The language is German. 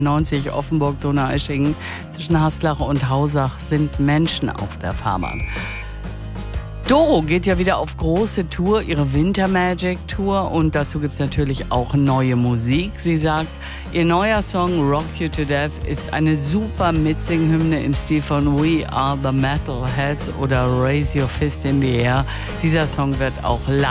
90 Offenburg-Donaueschingen. Zwischen Haslach und Hausach sind Menschen auf der Fahrbahn. Doro geht ja wieder auf große Tour, ihre Winter Magic Tour, und dazu gibt es natürlich auch neue Musik. Sie sagt, ihr neuer Song Rock You to Death ist eine super Mitsing-Hymne im Stil von We Are the Metalheads oder Raise Your Fist in the Air. Dieser Song wird auch live